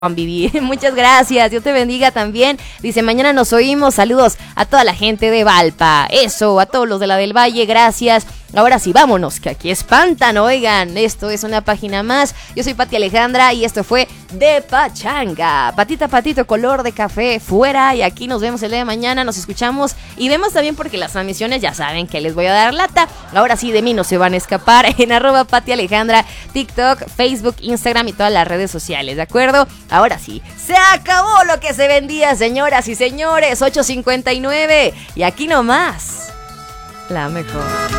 Juan Vivi, muchas gracias, Dios te bendiga también. Dice, mañana nos oímos, saludos a toda la gente de Valpa. Eso, a todos los de la del Valle, gracias. Ahora sí, vámonos, que aquí espantan, oigan, esto es una página más. Yo soy Pati Alejandra y esto fue De Pachanga. Patita, patito, color de café, fuera. Y aquí nos vemos el día de mañana, nos escuchamos y vemos también porque las transmisiones ya saben que les voy a dar lata. Ahora sí, de mí no se van a escapar en @Pati Alejandra, TikTok, Facebook, Instagram y todas las redes sociales, ¿de acuerdo? Ahora sí, se acabó lo que se vendía, señoras y señores, 8:59. Y aquí nomás, la mejor.